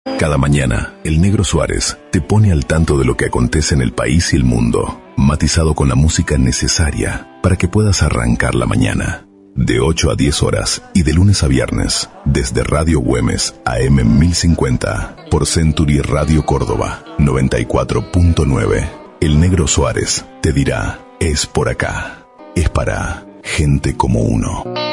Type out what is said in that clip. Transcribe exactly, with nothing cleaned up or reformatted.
Cada mañana, el Negro Suárez te pone al tanto de lo que acontece en el país y el mundo, matizado con la música necesaria para que puedas arrancar la mañana. De ocho a diez horas y de lunes a viernes, desde Radio Güemes A M mil cincuenta, por Century Radio Córdoba noventa y cuatro punto nueve. El Negro Suárez te dirá, es por acá, es para gente como uno.